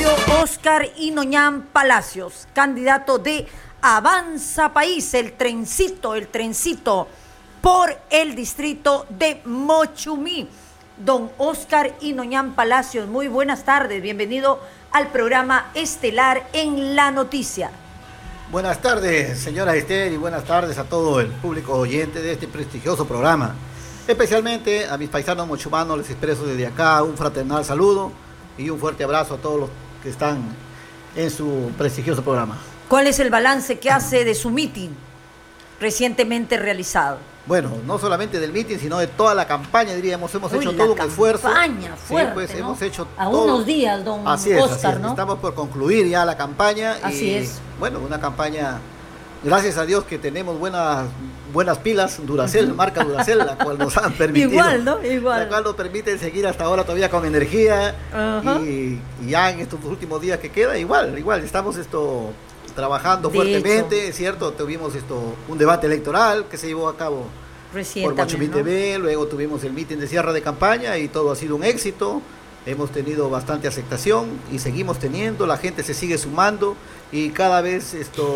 Mario Oscar Inoñán Palacios, candidato de Avanza País, el trencito por el distrito de Mochumí. Don Oscar Inoñán Palacios, muy buenas tardes, bienvenido al programa estelar en La Noticia. Buenas tardes, señora Esther, y buenas tardes a todo el público oyente de este prestigioso programa. Especialmente a mis paisanos mochumanos les expreso desde acá un fraternal saludo y un fuerte abrazo a todos los que están en su prestigioso programa. ¿Cuál es el balance que hace de su mitin recientemente realizado? Bueno, no solamente del mitin, sino de toda la campaña, diríamos, hemos hecho todo un esfuerzo. Campaña fuerte, sí, pues, ¿no? Hemos hecho a todo. Unos días, don así es, Oscar, así es. ¿no? Estamos por concluir ya la campaña. Así es. Bueno, una campaña, gracias a Dios que tenemos buenas pilas, Duracell, marca Duracell, la cual nos han permitido. Igual, ¿no? Igual. La cual nos permite seguir hasta ahora todavía con energía. Ajá. Y ya en estos últimos días que queda, igual, estamos trabajando fuertemente, ¿cierto? Tuvimos un debate electoral que se llevó a cabo por Mochumí TV, luego tuvimos el mitin de cierre de campaña y todo ha sido un éxito. Hemos tenido bastante aceptación y seguimos teniendo, la gente se sigue sumando y cada vez